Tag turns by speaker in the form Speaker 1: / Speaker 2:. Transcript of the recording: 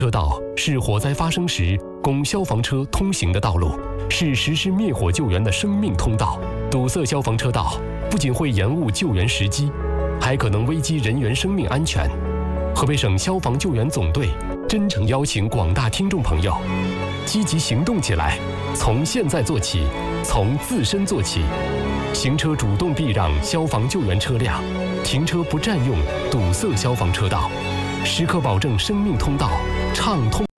Speaker 1: 车道是火灾发生时供消防车通行的道路，是实施灭火救援的生命通道。堵塞消防车道不仅会延误救援时机，还可能危及人员生命安全。河北省消防救援总队真诚邀请广大听众朋友积极行动起来，从现在做起，从自身做起。行车主动避让消防救援车辆，停车不占用堵塞消防车道，时刻保证生命通道畅通。